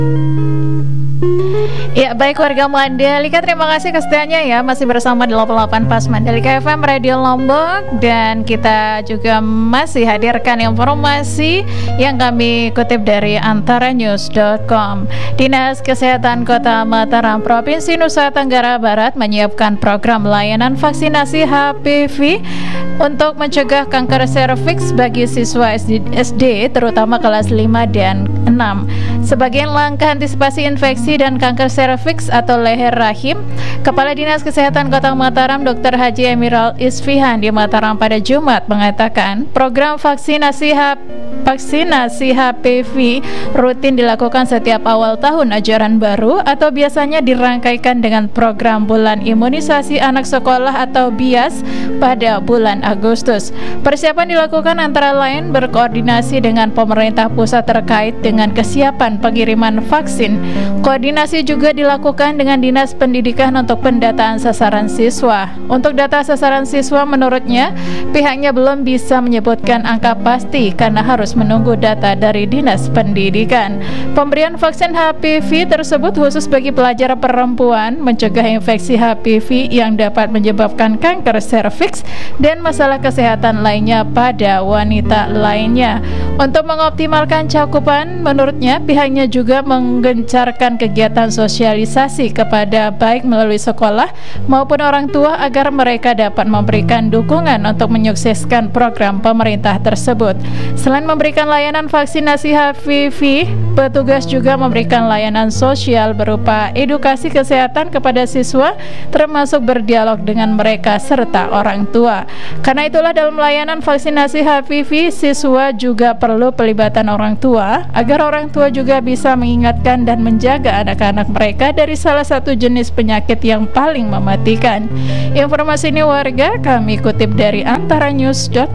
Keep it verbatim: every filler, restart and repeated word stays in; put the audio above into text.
Ya, baik warga Mandalika, terima kasih kesetiaannya ya. Masih bersama delapan puluh delapan Pas Mandalika F M Radio Lombok. Dan kita juga masih hadirkan informasi yang kami kutip dari antara news dot com. Dinas Kesehatan Kota Mataram Provinsi Nusa Tenggara Barat menyiapkan program layanan vaksinasi H P V untuk mencegah kanker serviks bagi siswa S D terutama kelas lima dan enam. Sebagai langkah antisipasi infeksi dan kanker serviks atau leher rahim, Kepala Dinas Kesehatan Kota Mataram Dokter Haji Emiral Isfihan di Mataram pada Jumat mengatakan program vaksinasi H Vaksinasi H P V rutin dilakukan setiap awal tahun ajaran baru atau biasanya dirangkaikan dengan program bulan imunisasi anak sekolah atau B I A S pada bulan Agustus. Persiapan dilakukan antara lain berkoordinasi dengan pemerintah pusat terkait dengan kesiapan pengiriman vaksin. Koordinasi juga dilakukan dengan Dinas Pendidikan untuk pendataan sasaran siswa. Untuk data sasaran siswa menurutnya, pihaknya belum bisa menyebutkan angka pasti karena harus menunggu data dari Dinas Pendidikan. Pemberian vaksin H P V tersebut khusus bagi pelajar perempuan, mencegah infeksi H P V yang dapat menyebabkan kanker serviks dan masalah kesehatan lainnya pada wanita lainnya. Untuk mengoptimalkan cakupan, menurutnya pihaknya juga menggencarkan kegiatan sosialisasi kepada baik melalui sekolah maupun orang tua agar mereka dapat memberikan dukungan untuk menyukseskan program pemerintah tersebut. Selain memberikan layanan vaksinasi H P V, petugas juga memberikan layanan sosial berupa edukasi kesehatan kepada siswa, termasuk berdialog dengan mereka serta orang tua. Karena itulah dalam layanan vaksinasi H P V, siswa juga perlu pelibatan orang tua agar orang tua juga bisa mengingatkan dan menjaga anak-anak mereka dari salah satu jenis penyakit yang paling mematikan. Informasi ini warga kami kutip dari antara news dot com.